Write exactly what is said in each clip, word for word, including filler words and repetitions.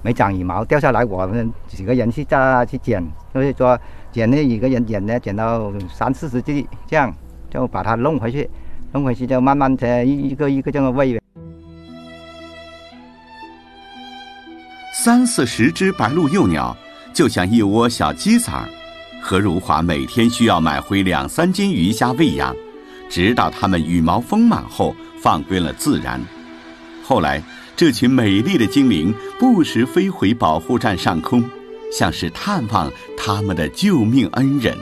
没长羽毛掉下来，我们几个人去再去剪，所以说剪呢一个人剪呢剪到三四十只，这样就把它弄回去，弄回去就慢慢的一个一个这样喂。 三四十只白鹭幼鸟就像一窝小鸡仔儿，何如华每天需要买回两三斤鱼虾喂养，直到它们羽毛丰满后放归了自然。后来这群美丽的精灵不时飞回保护站上空，像是探望他们的救命恩人。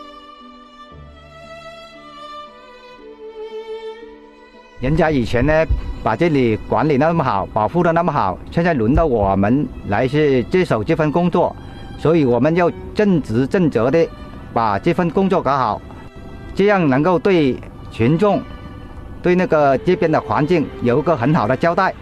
人家以前呢把这里管理那么好，保护的那么好，现在轮到我们来是接手这份工作，所以我们要正直正责的把这份工作搞好，这样能够对群众对那个这边的环境有一个很好的交代。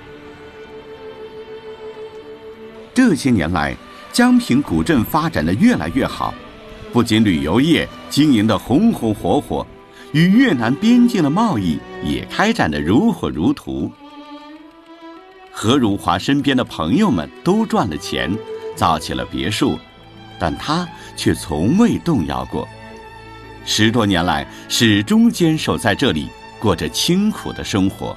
这些年来，江平古镇发展得越来越好，不仅旅游业经营得红红火火，与越南边境的贸易也开展得如火如荼。何如华身边的朋友们都赚了钱，造起了别墅，但他却从未动摇过。十多年来，始终坚守在这里，过着清苦的生活。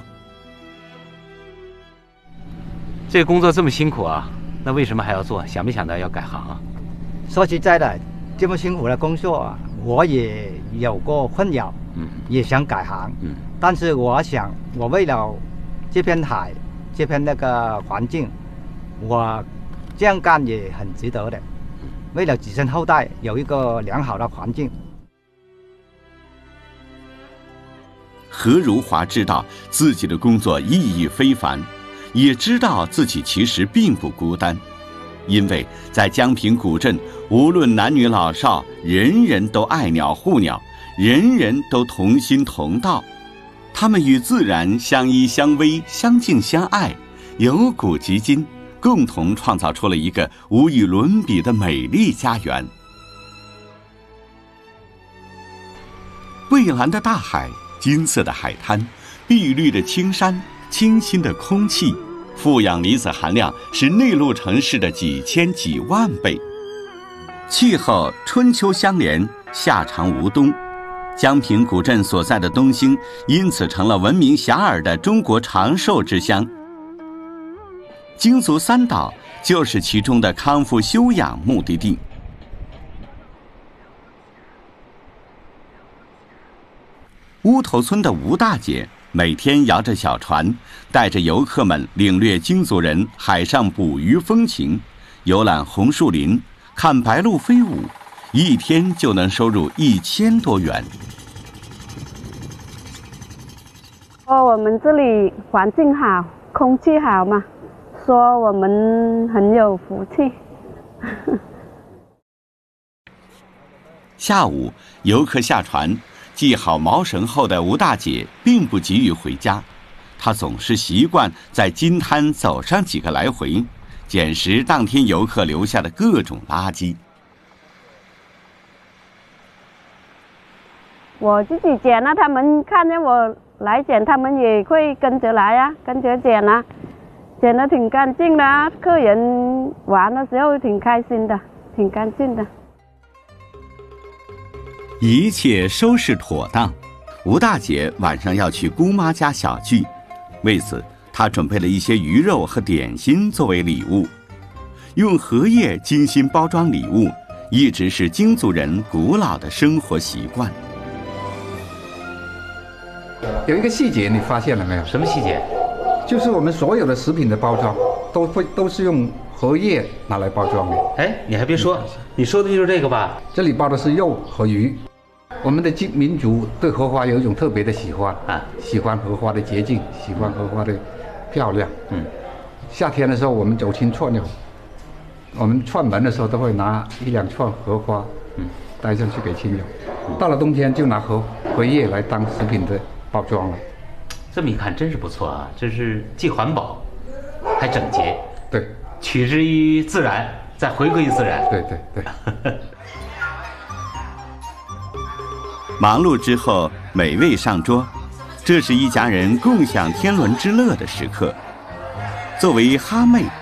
这个工作这么辛苦啊，那为什么还要做？想没想到要改行啊？ 说实在的，这么辛苦的工作啊，我也有过困扰，嗯，也想改行，嗯，但是我想，我为了这片海，这片那个环境，我这样干也很值得的。为了子孙后代有一个良好的环境。 何如华知道自己的工作意义非凡，也知道自己其实并不孤单，因为在江平古镇，无论男女老少，人人都爱鸟护鸟，人人都同心同道，他们与自然相依相偎，相敬相爱，由古及今，共同创造出了一个无与伦比的美丽家园。蔚蓝的大海，金色的海滩，碧绿的青山，清新的空气，负氧离子含量是内陆城市的几千几万倍。气候春秋相连，夏长无冬，江平古镇所在的东兴因此成了闻名遐迩的中国长寿之乡。京族三岛就是其中的康复休养目的地。乌头村的吴大姐每天摇着小船，带着游客们领略京族人海上捕鱼风情，游览红树林，看白鹭飞舞，一天就能收入一千多元。 说我们这里环境好，空气好嘛，说我们很有福气。 下午，游客下船，系好锚绳后的吴大姐并不急于回家，她总是习惯在金滩走上几个来回，捡拾当天游客留下的各种垃圾。 我自己捡了，他们看见我来捡，他们也会跟着来啊，跟着捡啊，捡得挺干净的啊，客人玩的时候挺开心的，挺干净的。 一切收拾妥当，吴大姐晚上要去姑妈家小聚，为此她准备了一些鱼肉和点心作为礼物。用荷叶精心包装礼物，一直是京族人古老的生活习惯。 有一个细节你发现了没有？ 什么细节？ 就是我们所有的食品的包装都会都是用荷叶拿来包装的。 哎，你还别说，你说的就是这个吧？ 这里包的是肉和鱼。我们的京民族对荷花有一种特别的喜欢啊，喜欢荷花的洁净，喜欢荷花的漂亮。嗯，夏天的时候我们走亲串友，我们串门的时候都会拿一两串荷花，嗯，带上去给亲友。到了冬天就拿荷荷叶来当食品的包装了。 这么一看真是不错啊，这是既环保还整洁。 对， 取之于自然，再回归于自然。 对对对。 忙碌之后，美味上桌，这是一家人共享天伦之乐的时刻。作为哈妹，